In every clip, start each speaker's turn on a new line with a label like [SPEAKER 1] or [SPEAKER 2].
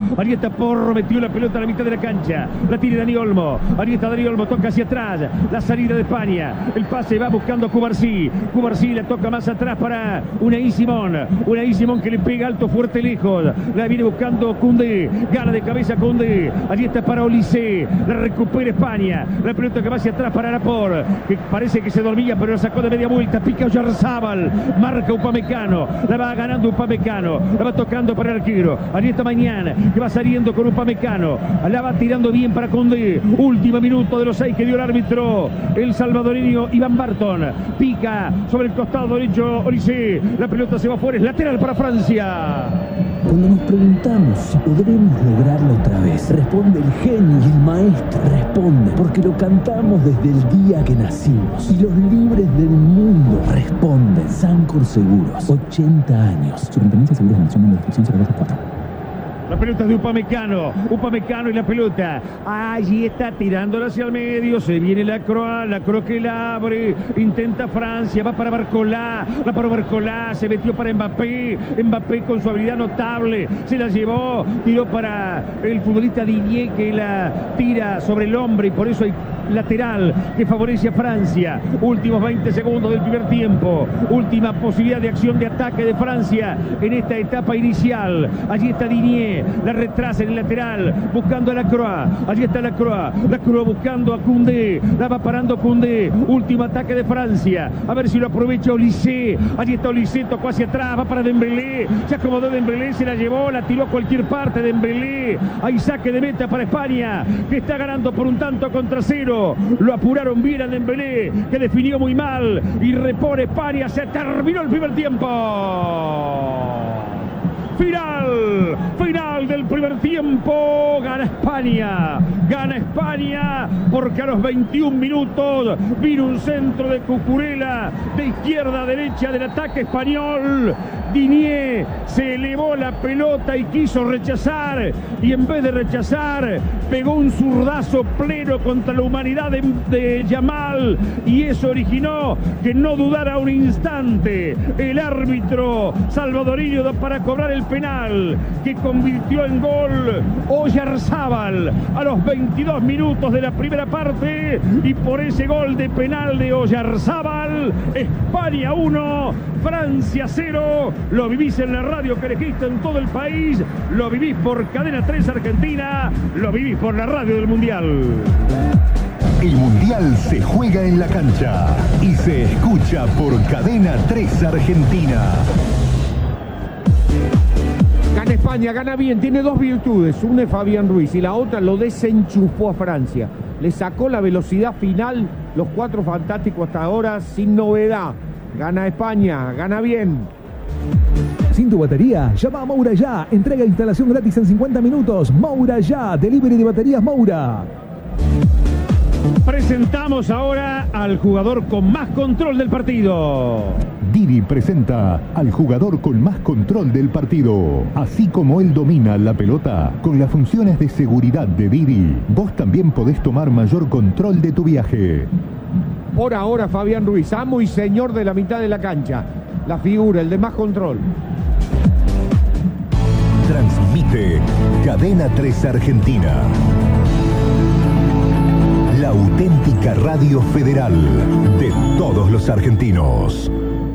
[SPEAKER 1] Allí está Porro, metió la pelota a la mitad de la cancha. La tiene Dani Olmo. Allí está Dani Olmo, toca hacia atrás. La salida de España. El pase va buscando a Cubarsí. Cubarsí la toca más atrás para Unai Simón. Unai Simón que le pega alto, fuerte, lejos. La viene buscando Koundé. Gana de cabeza Koundé. Allí está para Olise. La recupera España. La pelota que va hacia atrás para Laporte, que parece que se dormía, pero la sacó de media vuelta. Pica Oyarzábal. Marca Upamecano. La va ganando Upamecano. La va tocando para el arquero. Allí está Mañana, que va saliendo con Upamecano. La va tirando bien para Koundé. Último minuto de los 6 que dio el árbitro. El salvadoreño Iván Barton. Pica sobre el costado derecho Olise. La pelota se va fuera. Es lateral para Francia.
[SPEAKER 2] Cuando nos preguntamos si podremos lograrlo otra vez, responde el genio y el maestro. Responde porque lo cantamos desde el día que nacimos. Y los libres del mundo responden. Sancor Seguros, 80 años. Superintendencia de Seguros de Nación, número de inscripción 024.
[SPEAKER 1] La pelota es de Upamecano. Upamecano y la pelota. Allí está tirándola hacia el medio. Se viene la Croix que la abre. Intenta Francia. Va para Barcolá. Va para Barcolá. Se metió para Mbappé. Mbappé con su habilidad notable. Se la llevó. Tiró para el futbolista Didier, que la tira sobre el hombre. Y por eso hay lateral que favorece a Francia. Últimos 20 segundos del primer tiempo. Última posibilidad de acción de ataque de Francia en esta etapa inicial. Allí está Didier. La retrasa en el lateral, buscando a la Croix. Allí está la Croix. La Croix buscando a Koundé. La va parando Koundé. Último ataque de Francia. A ver si lo aprovecha Olise. Allí está Olise, tocó hacia atrás, va para Dembélé. Se acomodó Dembélé, se la llevó, la tiró a cualquier parte Dembélé. Hay saque de meta para España, que está ganando por un tanto contra 0. Lo apuraron bien a Dembélé, que definió muy mal. Y repone España. Se terminó el primer tiempo. Final del primer tiempo. Gana España porque a los 21 minutos vino un centro de Cucurella de izquierda a derecha del ataque español. Didier se elevó la pelota y quiso rechazar, y en vez de rechazar pegó un zurdazo pleno contra la humanidad de Yamal, y eso originó que no dudara un instante el árbitro salvadoreño para cobrar el penal que convirtió en gol Oyarzábal a los 22 minutos de la primera parte. Y por ese gol de penal de Oyarzábal, España 1, Francia 0. Lo vivís en la radio que elegiste en todo el país, lo vivís por Cadena 3 Argentina, lo vivís por la radio del Mundial.
[SPEAKER 3] El Mundial se juega en la cancha y se escucha por Cadena 3 Argentina.
[SPEAKER 4] Gana España, gana bien, tiene dos virtudes. Una es Fabián Ruiz y la otra lo desenchufó a Francia. Le sacó la velocidad final, los 4 fantásticos hasta ahora sin novedad. Gana España, gana bien.
[SPEAKER 5] Sin tu batería, llama a Moura Ya. Entrega e instalación gratis en 50 minutos. Moura Ya, delivery de baterías Moura.
[SPEAKER 1] Presentamos ahora al jugador con más control del partido.
[SPEAKER 3] Didi presenta al jugador con más control del partido. Así como él domina la pelota, con las funciones de seguridad de Didi, vos también podés tomar mayor control de tu viaje.
[SPEAKER 4] Por ahora Fabián Ruiz, amo y señor de la mitad de la cancha. La figura, el de más control.
[SPEAKER 3] Transmite Cadena 3 Argentina. La auténtica radio federal de todos los argentinos.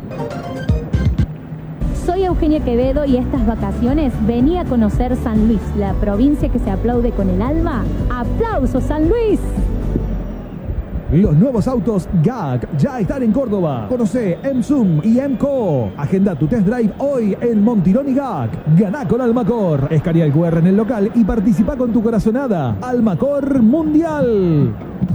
[SPEAKER 6] Soy Eugenia Quevedo y estas vacaciones vení a conocer San Luis, la provincia que se aplaude con el alma. ¡Aplausos, San Luis!
[SPEAKER 5] Los nuevos autos GAC ya están en Córdoba. Conoce MZOOM y MCO. Agenda tu test drive hoy en Montirón y GAC. Ganá con Almacor. Escanea el QR en el local y participa con tu corazonada. Almacor Mundial.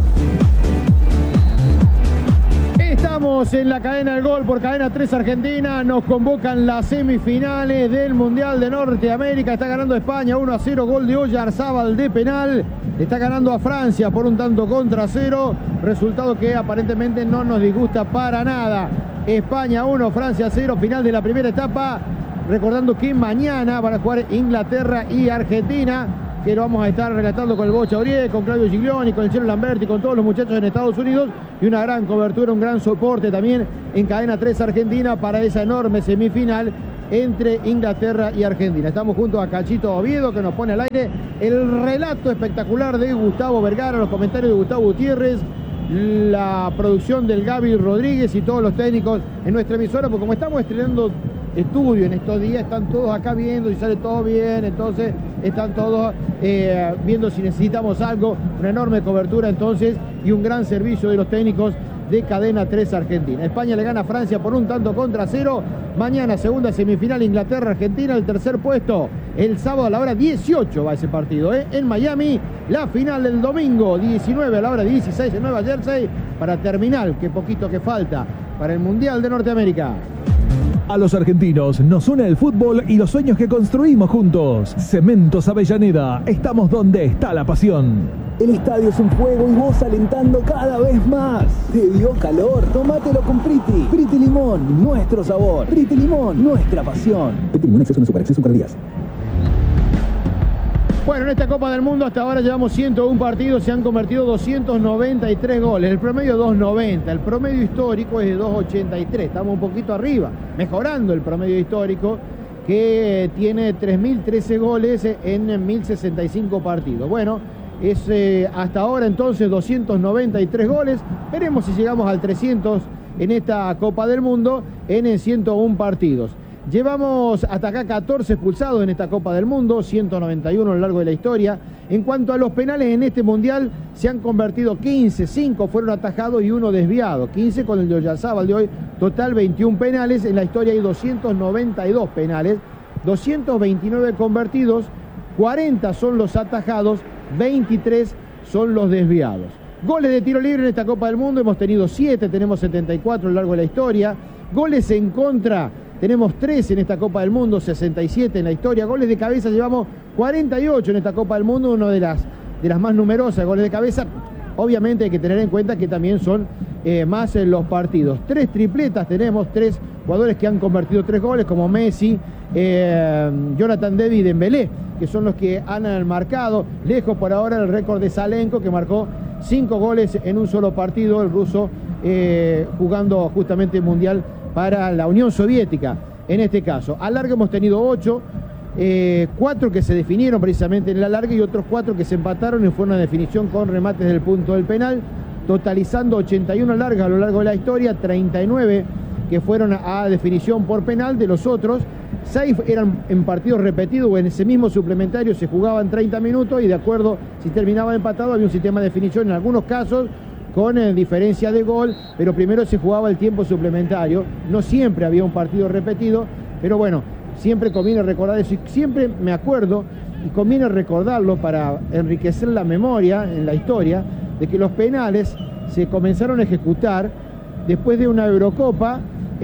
[SPEAKER 7] Estamos en la cadena del gol por Cadena 3 Argentina. Nos convocan las semifinales del Mundial de Norteamérica. Está ganando España 1-0. Gol de Oyarzábal de penal. Está ganando a Francia por un tanto contra 0. Resultado que aparentemente no nos disgusta para nada. España 1, Francia 0. Final de la primera etapa. Recordando que mañana van a jugar Inglaterra y Argentina, que lo vamos a estar relatando con el Bocha Aurier, con Claudio Giglioni, con el Chelo Lamberti, con todos los muchachos en Estados Unidos, y una gran cobertura, un gran soporte también en Cadena 3 Argentina para esa enorme semifinal entre Inglaterra y Argentina. Estamos junto a Cachito Oviedo, que nos pone al aire el relato espectacular de Gustavo Vergara, los comentarios de Gustavo Gutiérrez, la producción del Gaby Rodríguez y todos los técnicos en nuestra emisora, porque como estamos estrenando estudio en estos días, están todos acá viendo si sale todo bien, entonces están todos viendo si necesitamos algo, una enorme cobertura entonces y un gran servicio de los técnicos de Cadena 3 Argentina. España le gana a Francia por 1-0. Mañana segunda semifinal Inglaterra-Argentina, el tercer puesto. El sábado a la hora 18 va ese partido, en Miami. La final del domingo 19 a la hora 16 en Nueva Jersey para terminar, que poquito que falta para el Mundial de Norteamérica.
[SPEAKER 5] A los argentinos nos une el fútbol y los sueños que construimos juntos. Cementos Avellaneda, estamos donde está la pasión.
[SPEAKER 2] El estadio es un fuego y vos alentando cada vez más. ¿Te dio calor? Tómatelo con Priti. Priti Limón, nuestro sabor. Priti Limón, nuestra pasión. Priti Limón, exceso no supera, exceso para días.
[SPEAKER 7] Bueno, en esta Copa del Mundo hasta ahora llevamos 101 partidos, se han convertido 293 goles, el promedio 2.90, el promedio histórico es de 2.83, estamos un poquito arriba, mejorando el promedio histórico que tiene 3.013 goles en 1.065 partidos. Bueno, es hasta ahora entonces 293 goles, veremos si llegamos al 300 en esta Copa del Mundo en 101 partidos. Llevamos hasta acá 14 expulsados en esta Copa del Mundo, 191 a lo largo de la historia. En cuanto a los penales en este Mundial, se han convertido 15, 5 fueron atajados y 1 desviado. 15 con el de Oyarzábal de hoy, total 21 penales. En la historia hay 292 penales, 229 convertidos, 40 son los atajados, 23 son los desviados. Goles de tiro libre en esta Copa del Mundo, hemos tenido 7, tenemos 74 a lo largo de la historia. Goles en contra, tenemos 3 en esta Copa del Mundo, 67 en la historia. Goles de cabeza llevamos 48 en esta Copa del Mundo, una de las más numerosas goles de cabeza. Obviamente hay que tener en cuenta que también son más en los partidos. 3 tripletas tenemos, 3 jugadores que han convertido 3 goles, como Messi, Jonathan David y Dembélé, que son los que han marcado. Lejos por ahora el récord de Salenko, que marcó 5 goles en un solo partido, el ruso jugando justamente el Mundial para la Unión Soviética, en este caso. Al largue hemos tenido 8, 4 que se definieron precisamente en el alargue y otros 4 que se empataron y fue una definición con remates del punto del penal, totalizando 81 largas a lo largo de la historia, 39 que fueron a definición por penal. De los otros, 6 eran en partidos repetidos o en ese mismo suplementario se jugaban 30 minutos y de acuerdo si terminaba empatado había un sistema de definición en algunos casos con diferencia de gol, pero primero se jugaba el tiempo suplementario, no siempre había un partido repetido, pero bueno, siempre conviene recordar eso y siempre me acuerdo y conviene recordarlo para enriquecer la memoria en la historia de que los penales se comenzaron a ejecutar después de una Eurocopa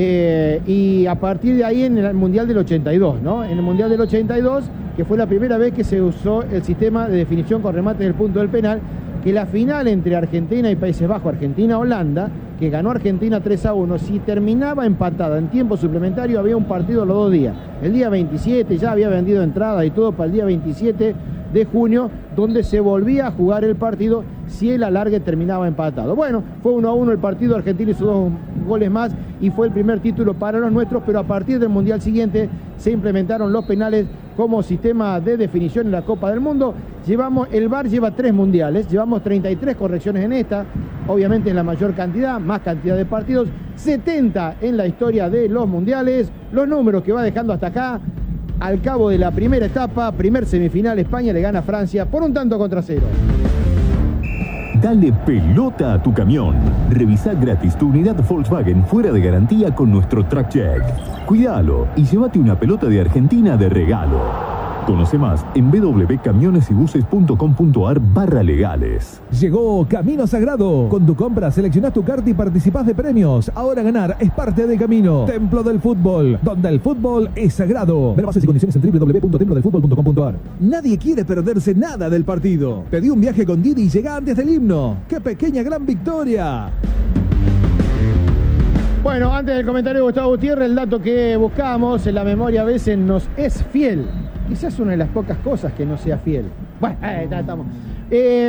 [SPEAKER 7] y a partir de ahí en el Mundial del 82, ¿no? En el Mundial del 82, que fue la primera vez que se usó el sistema de definición con remate del punto del penal, que la final entre Argentina y Países Bajos, Argentina-Holanda, que ganó Argentina 3-1, si terminaba empatada en tiempo suplementario había un partido los 2 días. El día 27 ya había vendido entradas y todo para el día 27 de junio, donde se volvía a jugar el partido si el alargue terminaba empatado. Bueno, fue 1-1 el partido, Argentina hizo 2 goles más y fue el primer título para los nuestros, pero a partir del Mundial siguiente se implementaron los penales como sistema de definición en la Copa del Mundo. El VAR lleva 3 mundiales, llevamos 33 correcciones en esta, obviamente en la mayor cantidad, más cantidad de partidos, 70 en la historia de los mundiales. Los números que va dejando hasta acá, al cabo de la primera etapa, primer semifinal, España le gana a Francia por 1-0.
[SPEAKER 3] Dale pelota a tu camión. Revisa gratis tu unidad Volkswagen fuera de garantía con nuestro Track Check. Cuídalo y llévate una pelota de Argentina de regalo. Conoce más en www.camionesybuses.com.ar/legales.
[SPEAKER 5] Llegó Camino Sagrado. Con tu compra seleccionás tu carta y participás de premios. Ahora ganar es parte del camino. Templo del Fútbol, donde el fútbol es sagrado. Ver bases y condiciones en www.templodelfutbol.com.ar. Nadie quiere perderse nada del partido. Pedí un viaje con Didi y llega antes del himno. ¡Qué pequeña gran victoria!
[SPEAKER 7] Bueno, antes del comentario de Gustavo Gutiérrez, el dato que buscamos en la memoria a veces nos es fiel. Quizás una de las pocas cosas que no sea fiel. Bueno, ya estamos.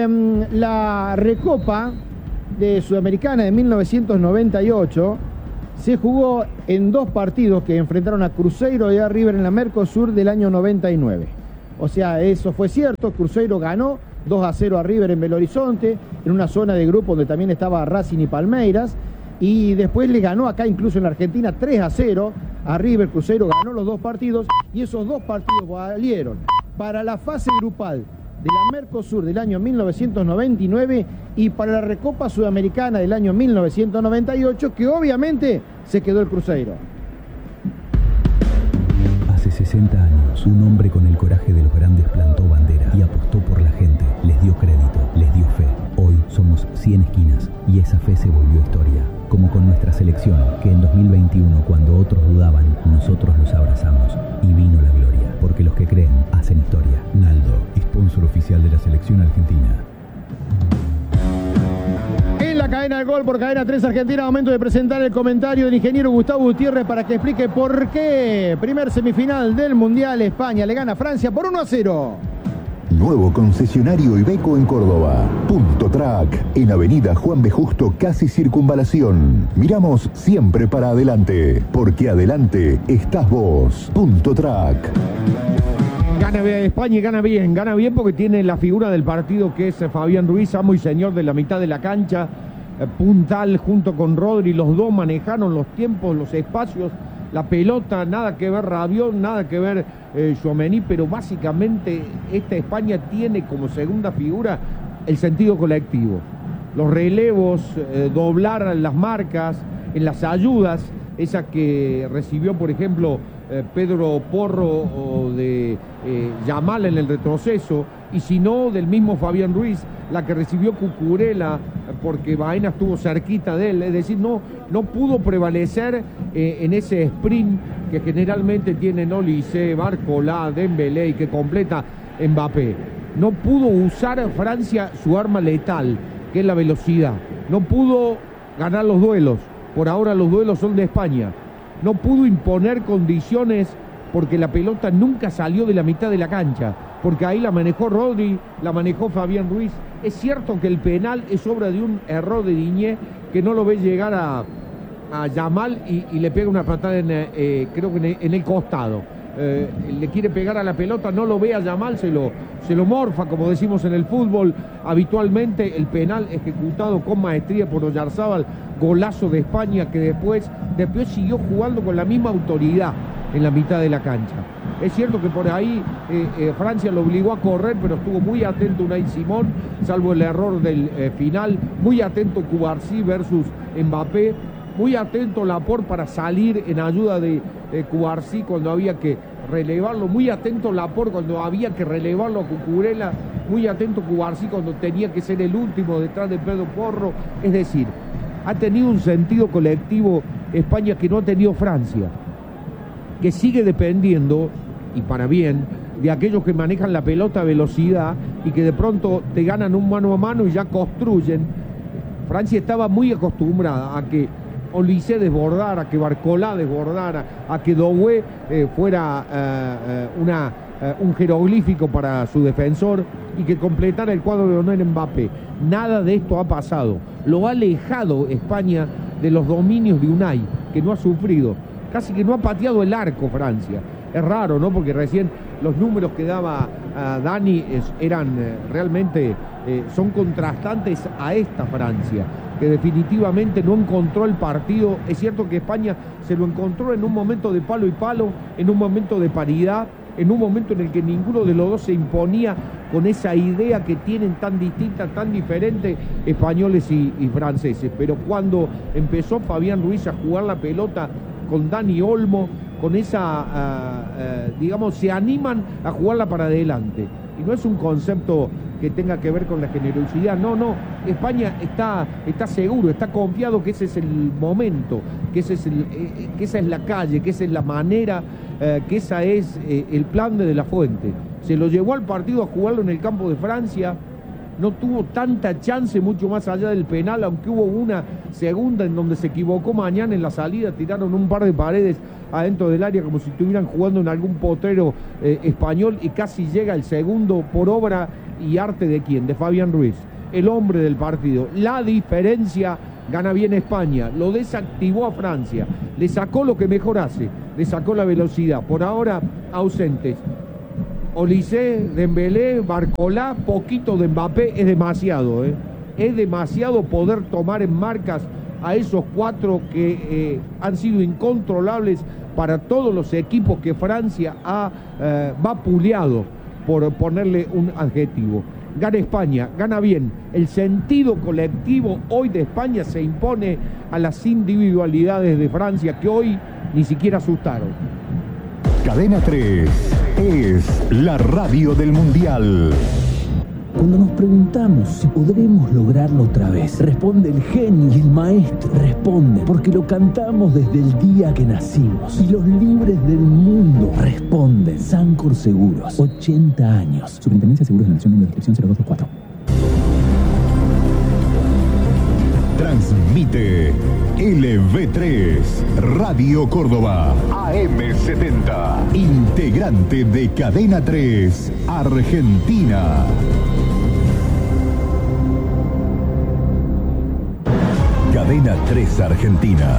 [SPEAKER 7] La Recopa de Sudamericana de 1998 se jugó en 2 partidos que enfrentaron a Cruzeiro y a River en la Mercosur del año 99. O sea, eso fue cierto. Cruzeiro ganó 2-0 a River en Belo Horizonte, en una zona de grupo donde también estaba Racing y Palmeiras. Y después le ganó acá, incluso en la Argentina, 3-0 a River. Cruzeiro ganó los 2 partidos y esos 2 partidos valieron para la fase grupal de la Mercosur del año 1999 y para la Recopa Sudamericana del año 1998, que obviamente se quedó el Cruzeiro.
[SPEAKER 2] Hace 60 años, un hombre con el coraje de los grandes plantó bandera y apostó por la gente, les dio crédito, les dio fe. Hoy somos 100 esquinas y esa fe se volvió historia. Como con nuestra selección, que en 2021, cuando otros dudaban, nosotros los abrazamos y vino la gloria. Porque los que creen hacen historia. Naldo, sponsor oficial de la selección argentina.
[SPEAKER 7] En la cadena del gol por Cadena 3 Argentina, momento de presentar el comentario del ingeniero Gustavo Gutiérrez para que explique por qué primer semifinal del Mundial España le gana a Francia por 1-0.
[SPEAKER 3] Nuevo concesionario Iveco en Córdoba. Punto Track, en Avenida Juan B. Justo, casi Circunvalación. Miramos siempre para adelante, porque adelante estás vos. Punto Track.
[SPEAKER 4] Gana España y gana bien porque tiene la figura del partido que es Fabián Ruiz, amo y señor de la mitad de la cancha, puntal junto con Rodri, los dos manejaron los tiempos, los espacios, la pelota, nada que ver Rabiot, nada que ver Tchouaméni, pero básicamente esta España tiene como segunda figura el sentido colectivo, los relevos, doblar las marcas, en las ayudas, esa que recibió por ejemplo Pedro Porro o de Yamal en el retroceso, y si no del mismo Fabián Ruiz, la que recibió Cucurella porque Baena estuvo cerquita de él, es decir, no pudo prevalecer en ese sprint que generalmente tienen Olise, Barcola, Dembélé y que completa Mbappé. No pudo usar Francia su arma letal, que es la velocidad, no pudo ganar los duelos, por ahora los duelos son de España. No pudo imponer condiciones porque la pelota nunca salió de la mitad de la cancha, porque ahí la manejó Rodri, la manejó Fabián Ruiz. Es cierto que el penal es obra de un error de Diñé, que no lo ve llegar a Yamal y le pega una patada creo que en el costado. Le quiere pegar a la pelota, no lo ve a Yamal, se lo morfa, como decimos en el fútbol habitualmente. El penal ejecutado con maestría por Oyarzábal, golazo de España, que después siguió jugando con la misma autoridad en la mitad de la cancha. Es cierto que por ahí Francia lo obligó a correr, pero estuvo muy atento Unai Simón, salvo el error del final, muy atento Cubarsí versus Mbappé, muy atento Laporte para salir en ayuda de Cubarsí cuando había que relevarlo, muy atento Laporte cuando había que relevarlo a Cucurella, muy atento Cubarsí cuando tenía que ser el último detrás de Pedro Porro. Es decir, ha tenido un sentido colectivo España que no ha tenido Francia, que sigue dependiendo, y para bien, de aquellos que manejan la pelota a velocidad y que de pronto te ganan un mano a mano y ya construyen. Francia estaba muy acostumbrada a que Olise desbordara, a que Barcola desbordara, a que Doué fuera un jeroglífico para su defensor y que completara el cuadro de honor Mbappé. Nada de esto ha pasado. Lo ha alejado España de los dominios de Unai, que no ha sufrido. Casi que no ha pateado el arco Francia. Es raro, ¿no? Porque recién los números que daba Dani eran realmente, son contrastantes a esta Francia, que definitivamente no encontró el partido. Es cierto que España se lo encontró en un momento de palo y palo, en un momento de paridad, en un momento en el que ninguno de los dos se imponía con esa idea que tienen tan distinta, tan diferente españoles y franceses. Pero cuando empezó Fabián Ruiz a jugar la pelota con Dani Olmo, con esa, digamos, se animan a jugarla para adelante. Y no es un concepto que tenga que ver con la generosidad, no. España está seguro, está confiado que ese es el momento, que esa es la calle, que esa es la manera, que esa es el plan de la Fuente. Se lo llevó al partido a jugarlo en el campo de Francia. No tuvo tanta chance mucho más allá del penal, aunque hubo una segunda en donde se equivocó Mañana en la salida, tiraron un par de paredes adentro del área como si estuvieran jugando en algún potrero español, y casi llega el segundo por obra y arte de ¿quién? De Fabián Ruiz, el hombre del partido. La diferencia Gana bien España, lo desactivó a Francia, le sacó lo que mejor hace, le sacó la velocidad. Por ahora, ausentes. Olise, Dembélé, Barcolá, poquito de Mbappé, es demasiado, Es demasiado poder tomar en marcas a esos 4 que han sido incontrolables para todos los equipos que Francia ha vapuleado, por ponerle un adjetivo. Gana España, gana bien. El sentido colectivo hoy de España se impone a las individualidades de Francia, que hoy ni siquiera asustaron.
[SPEAKER 3] Cadena 3 es la radio del Mundial.
[SPEAKER 2] Cuando nos preguntamos si podremos lograrlo otra vez, responde el genio y el maestro. Responde porque lo cantamos desde el día que nacimos. Y los libres del mundo responden. Sancor Seguros, 80 años. Superintendencia de Seguros de la Nación, número de inscripción 0224.
[SPEAKER 3] Transmite LV3 Radio Córdoba AM70, integrante de Cadena 3 Argentina. Cadena 3 Argentina.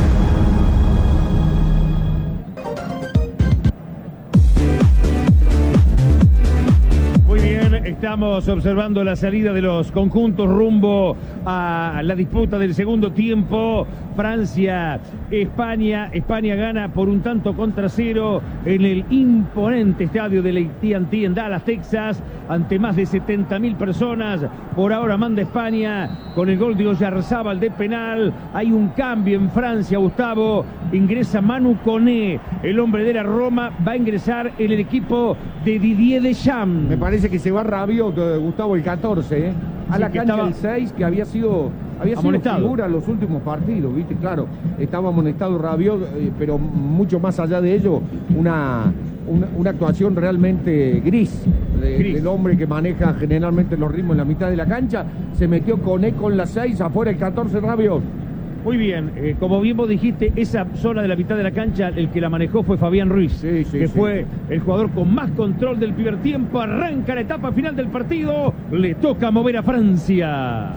[SPEAKER 1] Muy bien, estamos observando la salida de los conjuntos rumbo a la disputa del segundo tiempo. Francia, España. España gana por 1-0 en el imponente estadio del AT&T en Dallas, Texas, ante más de 70.000 personas. Por ahora manda España con el gol de Oyarzábal de penal. Hay un cambio en Francia, Gustavo. Ingresa Manu Koné, el hombre de la Roma, va a ingresar en el equipo de Didier Deschamps.
[SPEAKER 4] Me parece que se va Rabiot, Gustavo, el 14, a
[SPEAKER 1] Sí,
[SPEAKER 4] la
[SPEAKER 1] que
[SPEAKER 4] cancha
[SPEAKER 1] estaba
[SPEAKER 4] el 6, que había sido figura en los últimos partidos, ¿viste? Claro, estaba amonestado Rabiot, pero mucho más allá de ello, una actuación realmente gris del hombre que maneja generalmente los ritmos en la mitad de la cancha. Se metió Koné con la 6, afuera el 14 Rabiot.
[SPEAKER 1] Muy bien, como bien vos dijiste, esa zona de la mitad de la cancha, el que la manejó fue Fabián Ruiz, que fue el jugador con más control del primer tiempo. Arranca la etapa final del partido, le toca mover a Francia.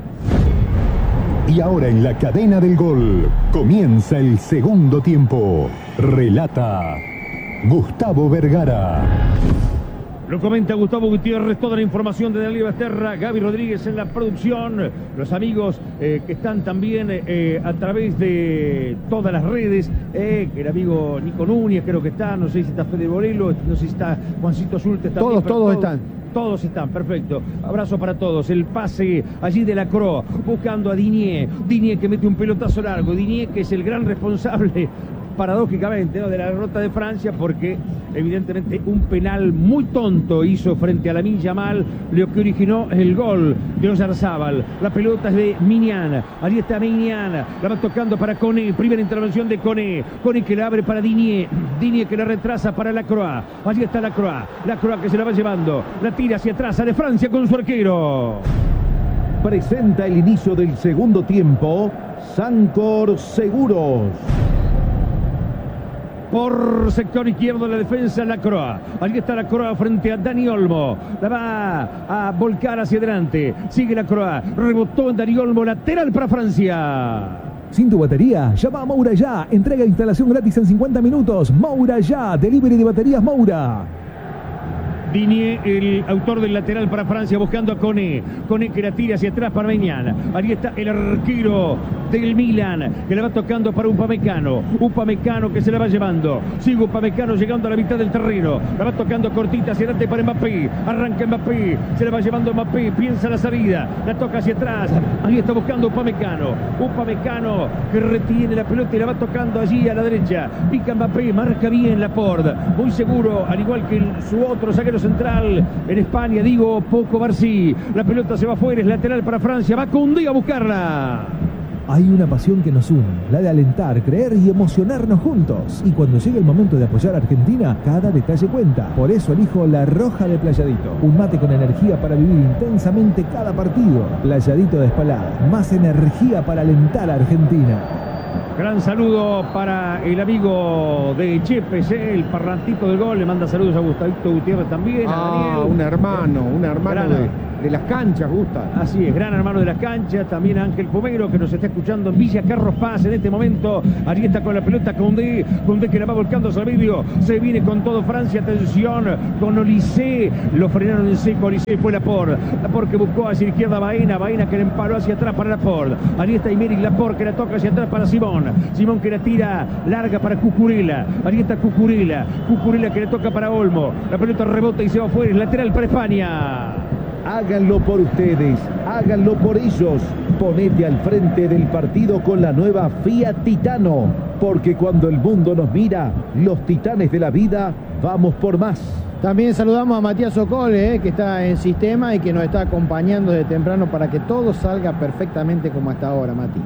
[SPEAKER 3] Y ahora en la cadena del gol comienza el segundo tiempo. Relata Gustavo Vergara.
[SPEAKER 1] Lo comenta Gustavo Gutiérrez, toda la información de Dalí Basterra, Gaby Rodríguez en la producción, los amigos que están también a través de todas las redes, el amigo Nico Núñez creo que está, no sé si está Fede Borello, no sé si está Juancito Schultes también.
[SPEAKER 4] Todos están.
[SPEAKER 1] Todos están, perfecto. Abrazo para todos. El pase allí de Lacroix, buscando a Digne. Digne que mete un pelotazo largo. Digne que es el gran responsable, paradójicamente, ¿no?, de la derrota de Francia, porque evidentemente un penal muy tonto hizo frente a Lamine Yamal, lo que originó el gol de Oyarzábal. La pelota es de Mignan. Allí está Mignan. La va tocando para Koné. Primera intervención de Koné. Koné que la abre para Digne. Digne que la retrasa para Lacroix. Allí está Lacroix. Lacroix que se la va llevando. La tira hacia atrás, sale Francia con su arquero.
[SPEAKER 5] Presenta el inicio del segundo tiempo Sancor Seguros.
[SPEAKER 1] Por sector izquierdo la defensa Lacroix. Allí está Lacroix frente a Dani Olmo. La va a volcar hacia adelante. Sigue Lacroix. Rebotó en Dani Olmo. Lateral para Francia.
[SPEAKER 5] Sin tu batería, llama a Moura Ya. Entrega e instalación gratis en 50 minutos. Moura Ya. Delivery de baterías Moura.
[SPEAKER 1] Digne, el autor del lateral para Francia, buscando a Koné. Koné que la tira hacia atrás para Mignan. Ahí está el arquero del Milan, que la va tocando para Upamecano. Upamecano que se la va llevando. Sigue Upamecano llegando a la mitad del terreno. La va tocando cortita hacia adelante para Mbappé. Arranca Mbappé. Se la va llevando Mbappé. Piensa la salida. La toca hacia atrás. Ahí está buscando Upamecano. Upamecano que retiene la pelota y la va tocando allí a la derecha. Pica Mbappé. Marca bien Laporte. Muy seguro, al igual que su otro zaguero central en España, digo, Poco Barcí. La pelota se va afuera, es lateral para Francia. Va Koundé a buscarla.
[SPEAKER 5] Hay una pasión que nos une, la de alentar, creer y emocionarnos juntos. Y cuando llegue el momento de apoyar a Argentina, cada detalle cuenta. Por eso elijo la Roja de Playadito. Un mate con energía para vivir intensamente cada partido. Playadito de Espalada. Más energía para alentar a Argentina.
[SPEAKER 1] Gran saludo para el amigo de Chepes, el parlantito del gol. Le manda saludos a Gustavito Gutiérrez también, a Daniel.
[SPEAKER 4] Un hermano de las canchas, Gusta.
[SPEAKER 1] Así es, gran hermano de las canchas, también Ángel Pomero que nos está escuchando en Villa Carlos Paz en este momento. Allí está con la pelota Koundé que la va volcando hacia el medio, se viene con todo Francia, atención, con Olise, lo frenaron en seco, Olise fue Laporte que buscó hacia la izquierda Baena que le emparó hacia atrás para Laporte, allí está Aymeric Laporte que la toca hacia atrás para Simón que la tira larga para Cucurella, allí está Cucurella que le toca para Olmo, la pelota rebota y se va afuera, es lateral para España.
[SPEAKER 2] Háganlo por ustedes, háganlo por ellos. Ponete al frente del partido con la nueva Fiat Titano, porque cuando el mundo nos mira, los titanes de la vida, vamos por más.
[SPEAKER 7] También saludamos a Matías Ocole, que está en sistema y que nos está acompañando de temprano para que todo salga perfectamente como hasta ahora, Mati.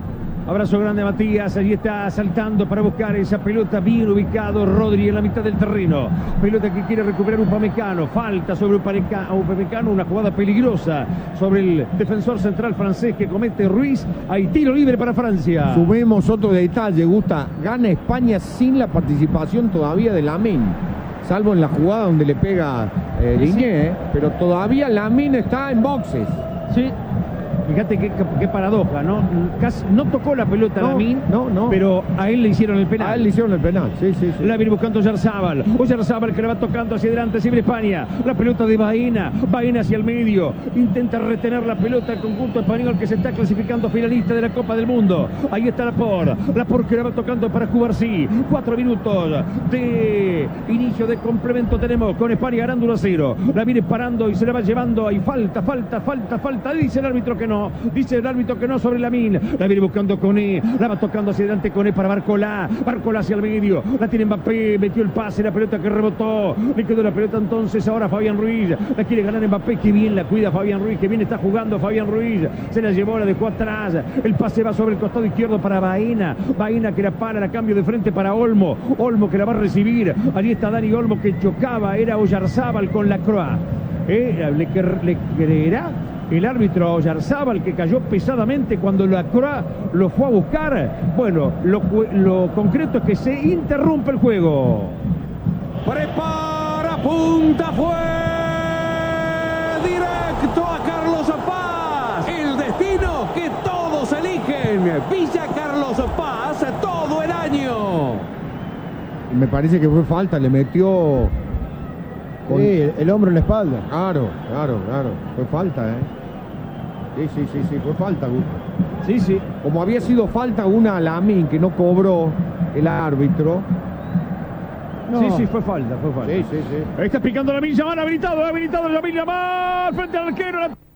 [SPEAKER 1] Abrazo grande a Matías, allí está saltando para buscar esa pelota, bien ubicado Rodri en la mitad del terreno. Pelota que quiere recuperar Upamecano, falta sobre Upamecano, una jugada peligrosa sobre el defensor central francés que comete Ruiz. Hay tiro libre para Francia.
[SPEAKER 4] Sumemos otro detalle, Gusta, gana España sin la participación todavía de Lamine, salvo en la jugada donde le pega Ligné, pero todavía Lamine está en boxes.
[SPEAKER 1] Sí. Fíjate qué paradoja, ¿no? Casi no tocó la pelota Lamine, pero a él le hicieron el penal.
[SPEAKER 4] A él le hicieron el penal, sí.
[SPEAKER 1] La viene buscando Oyarzabal. Oyarzabal que la va tocando hacia adelante, siempre España. La pelota de Baena hacia el medio. Intenta retener la pelota el conjunto español que se está clasificando finalista de la Copa del Mundo. Ahí está Laporte que la va tocando para Cubarsí. 4 minutos de inicio de complemento tenemos con España ganando 1-0. La viene parando y se la va llevando. Hay falta. Dice el árbitro que no. Dice el árbitro que no sobre Lamine. La viene buscando Koné. La va tocando hacia adelante Koné para Barcola hacia el medio. La tiene Mbappé. Metió el pase. La pelota que rebotó. Le quedó la pelota entonces ahora Fabián Ruiz. La quiere ganar Mbappé. Que bien la cuida Fabián Ruiz. Que bien está jugando Fabián Ruiz. Se la llevó, la dejó atrás. El pase va sobre el costado izquierdo para Baena que la para. La cambio de frente para Olmo que la va a recibir. Allí está Dani Olmo que chocaba. Era Oyarzabal con la Croa. Le creerá el árbitro Oyarzabal que cayó pesadamente cuando la Croa lo fue a buscar. Bueno, lo concreto es que se interrumpe el juego.
[SPEAKER 4] Prepara, punta, fue directo a Carlos Paz. El destino que todos eligen. Villa Carlos Paz todo el año. Me parece que fue falta, le metió
[SPEAKER 7] con el hombro en la espalda.
[SPEAKER 4] Claro. Fue falta, Sí, fue falta, Gusto.
[SPEAKER 1] Sí.
[SPEAKER 4] Como había sido falta una a Lamine que no cobró el árbitro.
[SPEAKER 1] No. Sí, fue falta.
[SPEAKER 4] Sí.
[SPEAKER 1] Está picando Lamine Yamal, habilitado Lamine Yamal frente al arquero.